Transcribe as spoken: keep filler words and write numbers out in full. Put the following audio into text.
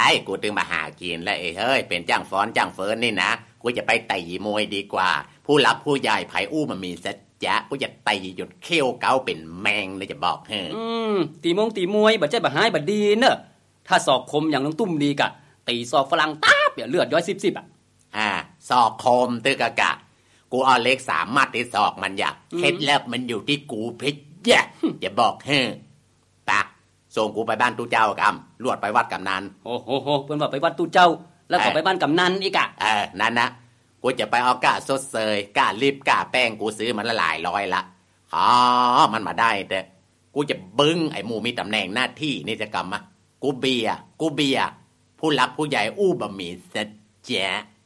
กูตึงมาหากินแล้วเอ้ยเฮ้ยเป็นจ้างฟ้อนจ้างเฟิร์นนี่นะกูจะไปไต่มวยดีกว่าผู้รับผู้ใหญ่ไผอู้มันมีสัจจะกูจะไต่จนเขี้ยวเก้าเป็นแมงเลยจะบอกเฮ้อืมตีมงตีมวยบัดใจบ่หายบัดดีเนอะถ้าศอกคมอย่างลุงตุ้มดีกะตีศอกฝรั่งตาบเนี่ยเลือดย้อยสิบๆอ่ะอ่าศอกคมตึกะกะกูเอาเล็กสามมัดที่ศอกมันอยากเคล็ดลับมันอยู่ที่กูเพชรอย่าบอกเฮ้ปะส่งกูไปบ้านตู้เจ้ากำลวดไปวัดกำนันโอ้โหเพิ่นว่าไปวัดตู้เจ้าแล้วก็ไปบ้านกำนันอีกอ่ะเออนั่นนะกูจะไปเอาก้าสดเซยก้าลิบก้าแป้งกูซื้อมันละหลายร้อยละอ๋อมันมาได้แต่กูจะบึ้งไอ้หมูมีตำแหน่งหน้าที่นี่จะกำมากูเบียกูเบียผู้รับผู้ใหญ่อู้บะหมี่สัจจะ